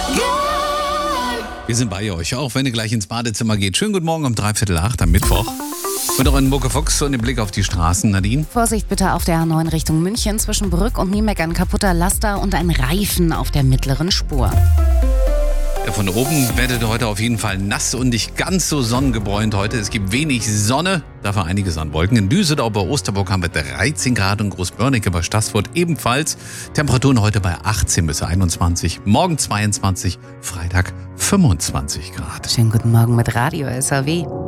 Wir sind bei euch, auch wenn ihr gleich ins Badezimmer geht. Schönen guten Morgen um 7:45 am Mittwoch. Und auch in Muckefuchs und den Blick auf die Straßen, Nadine. Vorsicht bitte auf der A9 Richtung München zwischen Brück und Niemeck, ein kaputter Laster und ein Reifen auf der mittleren Spur. Ja, von oben werdet ihr heute auf jeden Fall nass und nicht ganz so sonnengebräunt heute. Es gibt wenig Sonne, dafür einiges an Wolken. In Düsseldorf bei Osterburg haben wir 13 Grad und Großbörnecke bei Staßfurt ebenfalls. Temperaturen heute bei 18 bis 21, morgen 22, Freitag 25 Grad. Schönen guten Morgen mit Radio SAW.